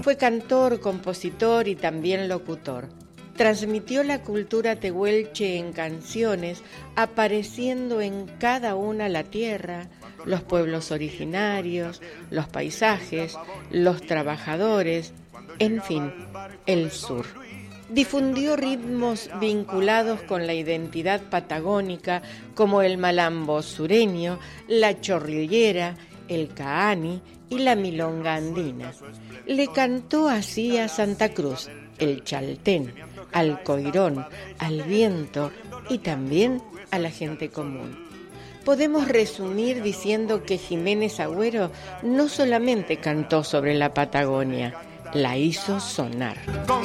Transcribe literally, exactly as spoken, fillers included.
Fue cantor, compositor y también locutor. Transmitió la cultura tehuelche en canciones, apareciendo en cada una la tierra, los pueblos originarios, los paisajes, los trabajadores, en fin, el sur. Difundió ritmos vinculados con la identidad patagónica como el malambo sureño, la chorrillera, el caani y la milonga andina. Le cantó así a Santa Cruz, el chaltén, al coirón, al viento y también a la gente común. Podemos resumir diciendo que Jiménez Agüero no solamente cantó sobre la Patagonia, la hizo sonar.